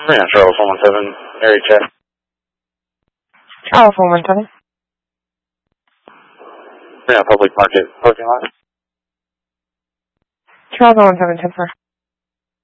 Yeah, Charles 117, area check. Charles 117. Yeah, public market parking lot. Charles 117, 10-4.